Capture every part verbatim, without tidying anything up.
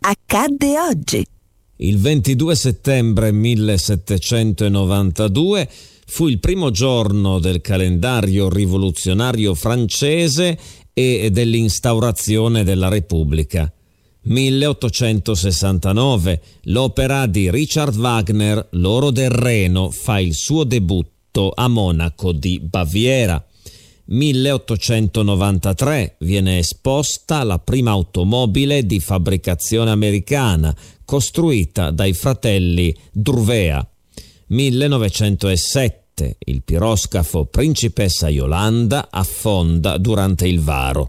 accadde oggi. Il ventidue settembre millesettecentonovantadue fu il primo giorno del calendario rivoluzionario francese e dell'instaurazione della Repubblica. milleottocentosessantanove, l'opera di Richard Wagner, L'oro del Reno, fa il suo debutto a Monaco di Baviera. milleottocentonovantatré viene esposta la prima automobile di fabbricazione americana, costruita dai fratelli Druvea. millenovecentosette, il piroscafo Principessa Yolanda affonda durante il varo.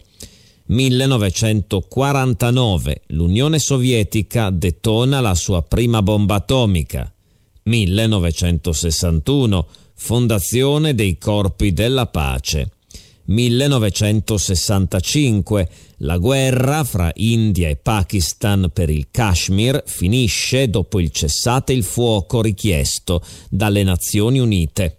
millenovecentoquarantanove, l'Unione Sovietica detona la sua prima bomba atomica. millenovecentosessantuno, fondazione dei Corpi della Pace. millenovecentosessantacinque, la guerra fra India e Pakistan per il Kashmir finisce dopo il cessate il fuoco richiesto dalle Nazioni Unite.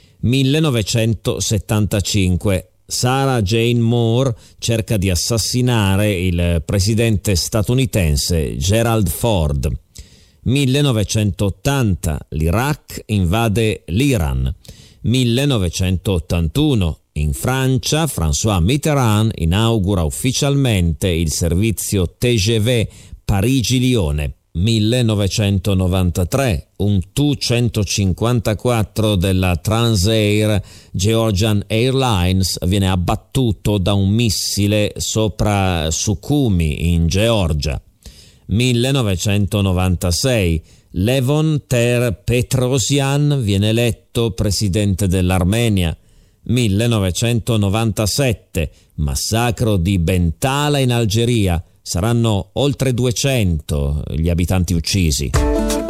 millenovecentosettantacinque, Sarah Jane Moore cerca di assassinare il presidente statunitense Gerald Ford. millenovecentottanta, l'Iraq invade l'Iran. millenovecentottantuno, in Francia, François Mitterrand inaugura ufficialmente il servizio T G V Parigi-Lione. millenovecentonovantatré, un Tu centocinquantaquattro della Transair Georgian Airlines viene abbattuto da un missile sopra Sukhumi in Georgia. millenovecentonovantasei, Levon Ter-Petrosyan viene eletto presidente dell'Armenia. millenovecentonovantasette, massacro di Bentala in Algeria. Saranno oltre duecento gli abitanti uccisi.